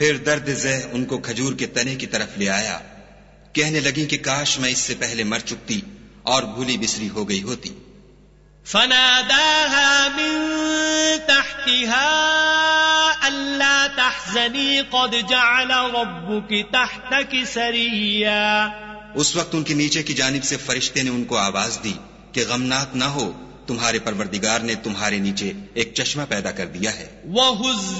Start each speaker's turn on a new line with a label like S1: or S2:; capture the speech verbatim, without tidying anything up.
S1: फिर दर्द ज़ह उनको खजूर के तने की तरफ ले आया। कहने लगी कि काश मैं इससे पहले मर चुकती और भूली बिसरी हो गई होती।
S2: फनादाहा मिन तहतिहा अल्ला तहज़नी क़द जअल रब्बुकी तहतकी सरिया।
S1: उस वक्त उनके नीचे की जानिब से फरिश्ते ने उनको आवाज दी कि गमनाक न हो, तुम्हारे परवरदिगार ने तुम्हारे नीचे एक चश्मा पैदा कर दिया है।